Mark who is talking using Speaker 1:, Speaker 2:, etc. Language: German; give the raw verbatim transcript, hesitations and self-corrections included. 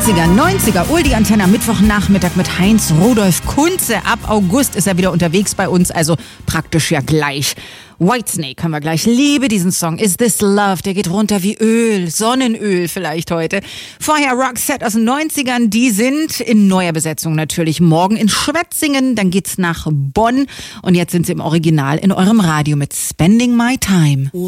Speaker 1: achtziger, neunziger, Oldie Antenne am Mittwochnachmittag mit Heinz Rudolf Kunze. Ab August ist er wieder unterwegs bei uns, also praktisch ja gleich. Whitesnake haben wir gleich. Liebe diesen Song. Is This Love? Der geht runter wie Öl. Sonnenöl vielleicht heute. Vorher Roxette aus den neunzigern. Die sind in neuer Besetzung natürlich morgen in Schwetzingen. Dann geht's nach Bonn. Und jetzt sind sie im Original in eurem Radio mit Spending My Time.